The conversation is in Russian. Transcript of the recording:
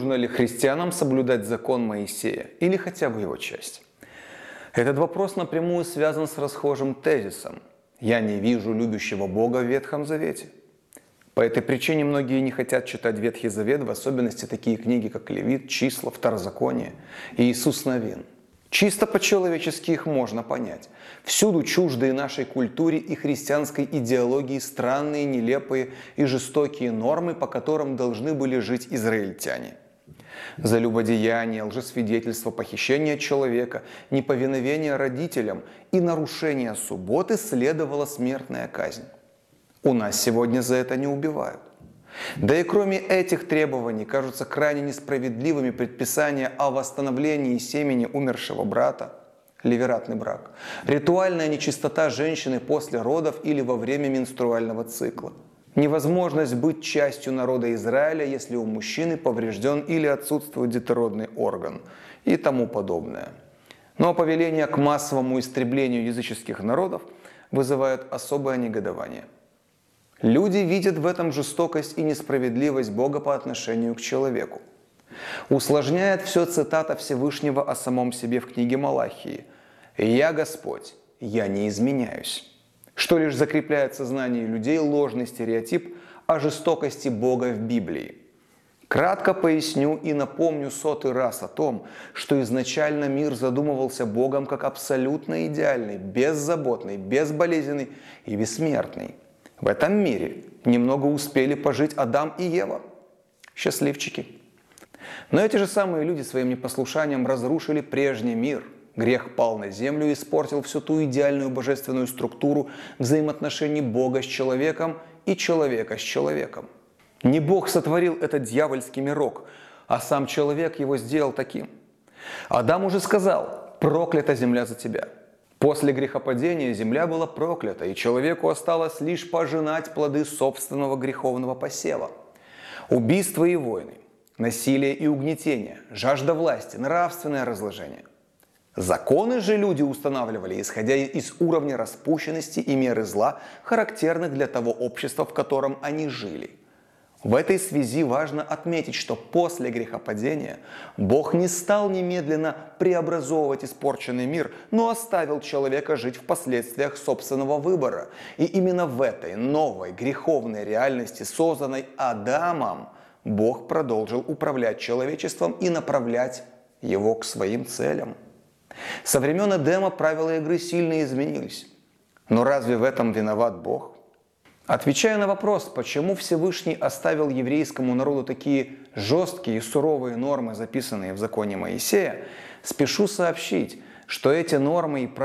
нужно ли христианам соблюдать закон Моисея или хотя бы его часть? Этот вопрос напрямую связан с расхожим тезисом «Я не вижу любящего Бога в Ветхом Завете». По этой причине многие не хотят читать Ветхий Завет, в особенности такие книги, как Левит, Числа, Второзаконие и Иисус Навин. Чисто по-человечески их можно понять. Всюду чуждые нашей культуре и христианской идеологии странные, нелепые и жестокие нормы, по которым должны были жить израильтяне. За любодеяние, лжесвидетельство, похищение человека, неповиновение родителям и нарушение субботы следовала смертная казнь. У нас сегодня за это не убивают. Да и кроме этих требований кажутся крайне несправедливыми предписания о восстановлении семени умершего брата, ливератный брак, ритуальная нечистота женщины после родов или во время менструального цикла, невозможность быть частью народа Израиля, если у мужчины поврежден или отсутствует детородный орган и тому подобное. Но повеление к массовому истреблению языческих народов вызывает особое негодование. Люди видят в этом жестокость и несправедливость Бога по отношению к человеку. Усложняет все цитата Всевышнего о самом себе в книге Малахии «Я Господь, я не изменяюсь», что лишь закрепляет в сознании людей ложный стереотип о жестокости Бога в Библии. Кратко поясню и напомню сотый раз о том, что изначально мир задумывался Богом как абсолютно идеальный, беззаботный, безболезненный и бессмертный. В этом мире немного успели пожить Адам и Ева. Счастливчики. Но эти же самые люди своим непослушанием разрушили прежний мир. Грех пал на землю и испортил всю ту идеальную божественную структуру взаимоотношений Бога с человеком и человека с человеком. Не Бог сотворил этот дьявольский мирок, а сам человек его сделал таким. Адам уже сказал: «Проклята земля за тебя». После грехопадения земля была проклята, и человеку осталось лишь пожинать плоды собственного греховного посева. Убийства и войны, насилие и угнетение, жажда власти, нравственное разложение. Законы же люди устанавливали, исходя из уровня распущенности и меры зла, характерных для того общества, в котором они жили. В этой связи важно отметить, что после грехопадения Бог не стал немедленно преобразовывать испорченный мир, но оставил человека жить в последствиях собственного выбора. И именно в этой новой греховной реальности, созданной Адамом, Бог продолжил управлять человечеством и направлять его к своим целям. Со времен Эдема правила игры сильно изменились. Но разве в этом виноват Бог? Отвечая на вопрос, почему Всевышний оставил еврейскому народу такие жесткие и суровые нормы, записанные в законе Моисея, спешу сообщить, что эти нормы и правила